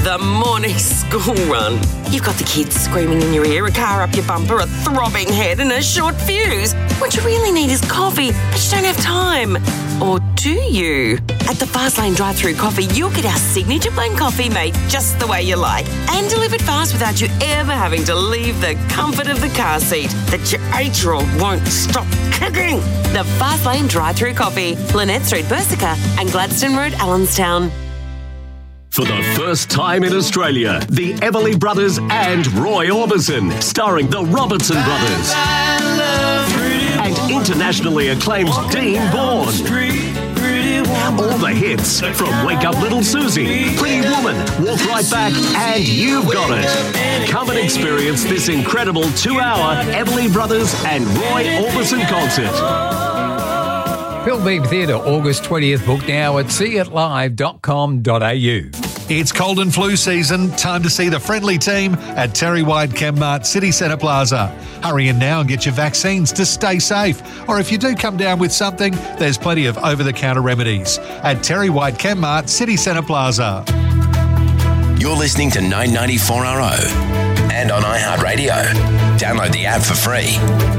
the morning school run. You've got the kids screaming in your ear, a car up your bumper, a throbbing head and a short fuse. What you really need is coffee, but you don't have time. Or do you? At the Fastlane drive-thru coffee, you'll get our signature blend coffee made just the way you like and delivered fast without you ever having to leave the comfort of the car seat that your 8-year-old won't stop kicking. The Fastlane drive-thru coffee, Lynette Street, Bersica and Gladstone Road, Allenstown. For the first time in Australia, the Everly Brothers and Roy Orbison, starring the Robertson Brothers. And internationally acclaimed Dean Bourne. All the hits from Wake Up Little Susie, Pretty Woman, Walk Right Back, and You've Got It. Come and experience this incredible 2-hour Everly Brothers and Roy Orbison concert. Philbeam Theatre, August 20th. Book now at seeitlive.com.au. It's cold and flu season. Time to see the friendly team at Terry White Chemmart City Centre Plaza. Hurry in now and get your vaccines to stay safe. Or if you do come down with something, there's plenty of over-the-counter remedies at Terry White Chemmart City Centre Plaza. You're listening to 994RO and on iHeartRadio. Download the app for free.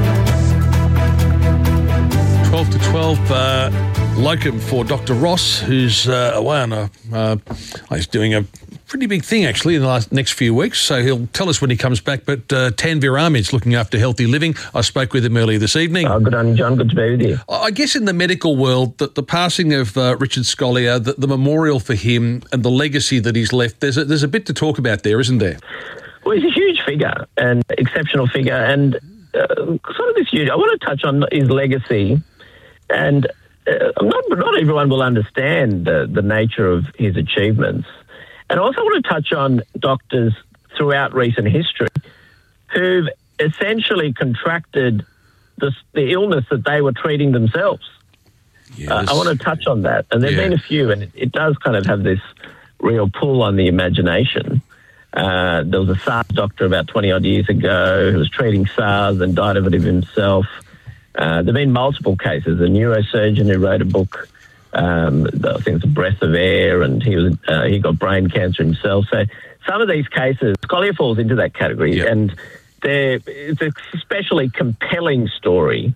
12 to 12, locum for Dr. Ross, who's away on he's doing a pretty big thing actually in the next few weeks, so he'll tell us when he comes back. But Tanvir Ahmed's looking after healthy living. I spoke with him earlier this evening. Good on you, John. Good to be with you. I guess in the medical world, the passing of Richard Scolyer, the memorial for him and the legacy that he's left, there's a bit to talk about there, isn't there? Well, he's a huge figure, an exceptional figure, and sort of this huge. I want to touch on his legacy. And not everyone will understand the nature of his achievements. And I also want to touch on doctors throughout recent history who've essentially contracted the illness that they were treating themselves. Yes. I want to touch on that. And there have been a few, and it does kind of have this real pull on the imagination. There was a SARS doctor about 20-odd years ago who was treating SARS and died of it himself. There have been multiple cases. A neurosurgeon who wrote a book, I think it's A Breath of Air, and he got brain cancer himself. So some of these cases, Scolyer falls into that category, and it's an especially compelling story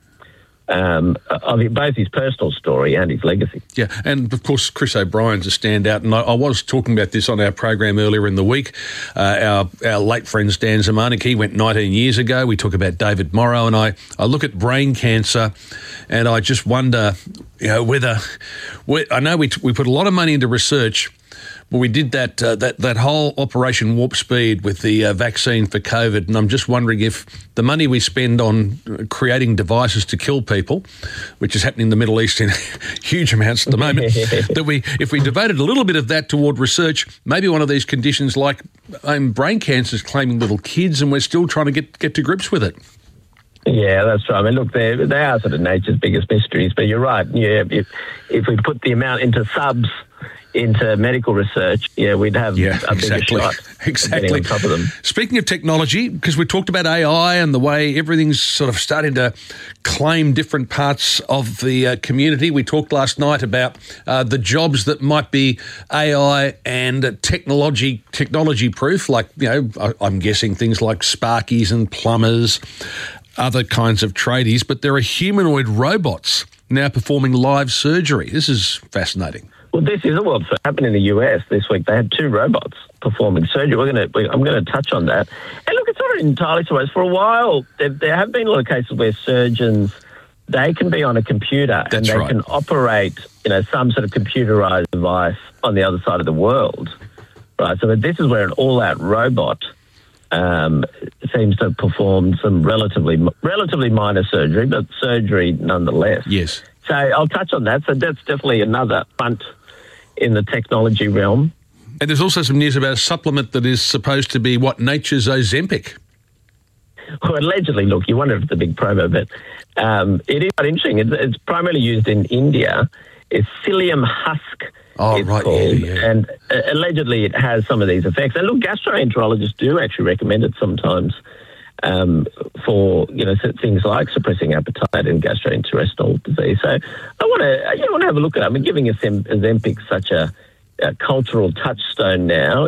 of both his personal story and his legacy. Yeah, and of course Chris O'Brien's a standout, and I was talking about this on our program earlier in the week. Our late friends Dan Zemanek, he went 19 years ago. We talk about David Morrow, and I look at brain cancer, and I just wonder, whether I know we put a lot of money into research. Well, we did that whole Operation Warp Speed with the vaccine for COVID, and I'm just wondering if the money we spend on creating devices to kill people, which is happening in the Middle East in huge amounts at the moment, if we devoted a little bit of that toward research, maybe one of these conditions like brain cancer is claiming little kids, and we're still trying to get to grips with it. Yeah, that's right. I mean, look, they are sort of nature's biggest mysteries, but you're right. Yeah, if we put the amount into subs into medical research, we'd have a bigger shot. Exactly. On top of them. Speaking of technology, because we talked about AI and the way everything's sort of starting to claim different parts of the community, we talked last night about the jobs that might be AI and technology proof, like, I'm guessing things like sparkies and plumbers, other kinds of tradies, but there are humanoid robots now performing live surgery. This is fascinating. Well, this is a world first. Happened in the US this week. They had 2 robots performing surgery. I'm going to touch on that. And look, it's not entirely so. For a while, there have been a lot of cases where surgeons, they can be on a computer and they can operate, some sort of computerized device on the other side of the world. Right. So this is where an all-out robot seems to have performed some relatively minor surgery, but surgery nonetheless. Yes. So I'll touch on that. So that's definitely another front in the technology realm. And there's also some news about a supplement that is supposed to be nature's Ozempic. Well, allegedly, look, you wonder if it's a big promo, but it is quite interesting. It's primarily used in India. It's psyllium husk. Oh, right, called, yeah. And allegedly it has some of these effects. And look, gastroenterologists do actually recommend it sometimes for things like suppressing appetite and gastrointestinal disease. So I want to have a look at it. I mean, giving Ozempic such a cultural touchstone now.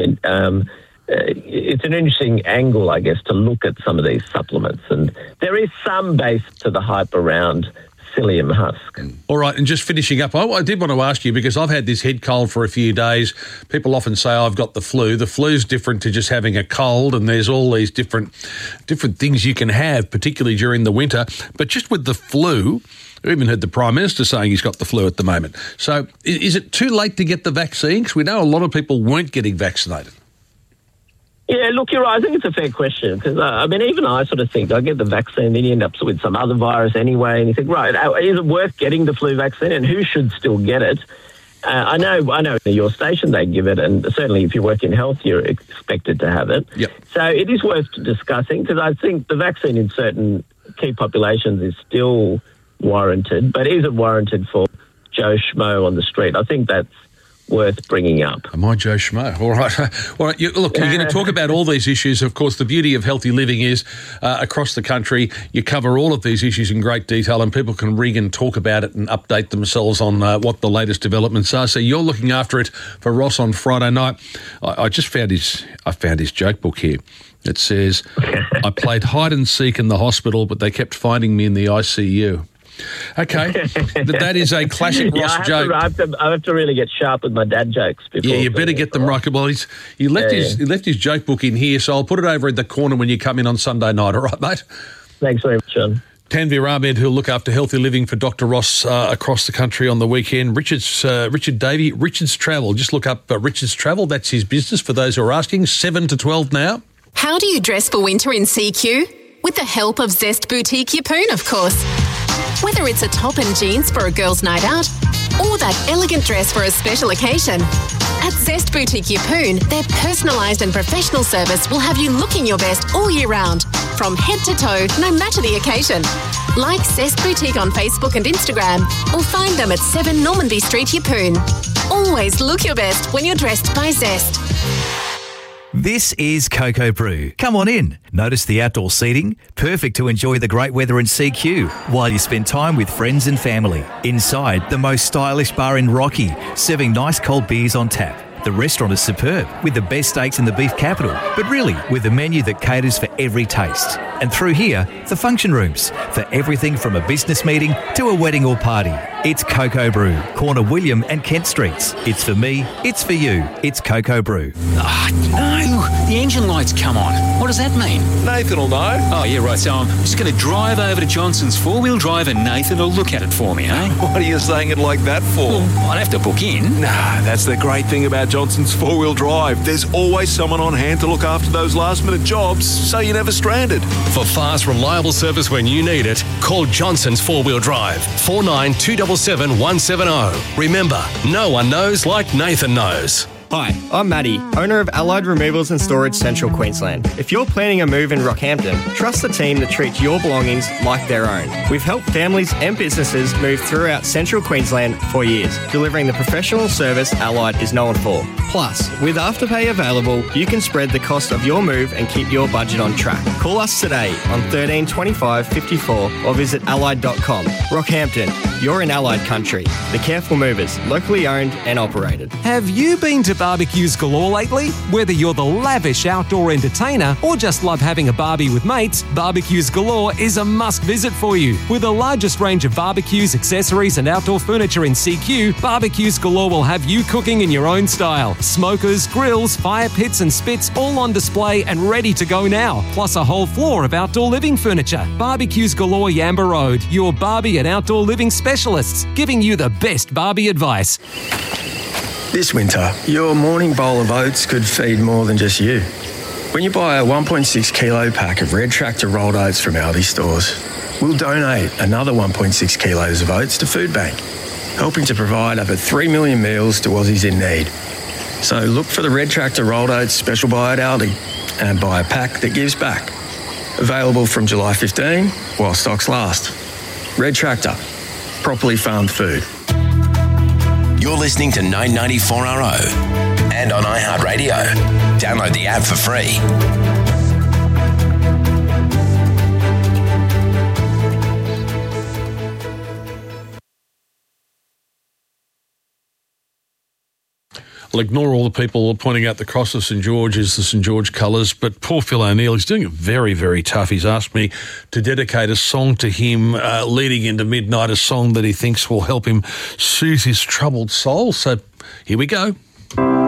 It's an interesting angle, I guess, to look at some of these supplements. And there is some base to the hype around psyllium husk. All right, and just finishing up, I did want to ask you, because I've had this head cold for a few days. People often say, I've got the flu. The flu's different to just having a cold, and there's all these different things you can have, particularly during the winter. But just with the flu, I even heard the Prime Minister saying he's got the flu at the moment. So is it too late to get the vaccine? Because we know a lot of people weren't getting vaccinated. Yeah, look, you're right. I think it's a fair question because, even I sort of think I get the vaccine, then you end up with some other virus anyway, and you think, right, is it worth getting the flu vaccine, and who should still get it? I know at your station they give it, and certainly if you work in health, you're expected to have it. Yep. So it is worth discussing because I think the vaccine in certain key populations is still warranted, but is it warranted for Joe Schmo on the street? I think that's worth bringing up. Am I Joe Schmo? All right. Look, we're going to talk about all these issues. Of course, the beauty of healthy living is across the country, you cover all of these issues in great detail and people can ring and talk about it and update themselves on what the latest developments are. So you're looking after it for Ross on Friday night. I just found his joke book here. It says, I played hide and seek in the hospital, but they kept finding me in the ICU. Okay, that is a classic Ross joke. I have to really get sharp with my dad jokes. Yeah, you better get them right. Well, he left his joke book in here, so I'll put it over in the corner when you come in on Sunday night. All right, mate? Thanks very much, John. Tanvir Ahmed, who'll look after healthy living for Dr. Ross across the country on the weekend. Richard Davey, Richard's Travel. Just look up Richard's Travel. That's his business for those who are asking. 7 to 12 now. How do you dress for winter in CQ? With the help of Zest Boutique Yeppoon, of course. Whether it's a top and jeans for a girl's night out or that elegant dress for a special occasion, at Zest Boutique Yeppoon, their personalised and professional service will have you looking your best all year round, from head to toe, no matter the occasion. Like Zest Boutique on Facebook and Instagram, or find them at 7 Normanby Street, Yeppoon. Always look your best when you're dressed by Zest. This is Cocoa Brew. Come on in. Notice the outdoor seating? Perfect to enjoy the great weather in CQ while you spend time with friends and family. Inside, the most stylish bar in Rocky, serving nice cold beers on tap. The restaurant is superb, with the best steaks in the beef capital, but really with a menu that caters for every taste. And through here, the function rooms, for everything from a business meeting to a wedding or party. It's Cocoa Brew, corner William and Kent Streets. It's for me, it's for you, it's Cocoa Brew. No, the engine light's come on. What does that mean? Nathan will know. Oh, yeah, right, so I'm just going to drive over to Johnson's four-wheel drive and Nathan will look at it for me, eh? What are you saying it like that for? Well, I'd have to book in. Nah, that's the great thing about Johnson's four-wheel drive. There's always someone on hand to look after those last-minute jobs, so you're never stranded. For fast, reliable service when you need it, call Johnson's four-wheel drive, 4927 170. Remember, no one knows like Nathan knows. Hi, I'm Matty, owner of Allied Removals and Storage Central Queensland. If you're planning a move in Rockhampton, trust the team that treats your belongings like their own. We've helped families and businesses move throughout Central Queensland for years, delivering the professional service Allied is known for. Plus, with Afterpay available, you can spread the cost of your move and keep your budget on track. Call us today on 13 25 54 or visit allied.com. Rockhampton, you're in Allied country. The Careful Movers, locally owned and operated. Have you been to barbecues galore lately? Whether you're the lavish outdoor entertainer or just love having a barbie with mates, Barbecues Galore is a must visit for you. With the largest range of barbecues, accessories and outdoor furniture in CQ, Barbecues Galore will have you cooking in your own style. Smokers, grills, fire pits and spits all on display and ready to go now. Plus a whole floor of outdoor living furniture. Barbecues Galore Yamba Road, your Barbie and outdoor living specialists, giving you the best Barbie advice. This winter, your morning bowl of oats could feed more than just you. When you buy a 1.6 kilo pack of Red Tractor rolled oats from Aldi stores, we'll donate another 1.6 kilos of oats to Food Bank, helping to provide over 3 million meals to Aussies in need. So look for the Red Tractor rolled oats special buy at Aldi and buy a pack that gives back. Available from July 15 while stocks last. Red Tractor, properly farmed food. You're listening to 994RO and on iHeartRadio. Download the app for free. I'll ignore all the people pointing out the cross of St George is the St George colours, but poor Phil O'Neill, he's doing it very, very tough. He's asked me to dedicate a song to him leading into midnight, a song that he thinks will help him soothe his troubled soul. So here we go.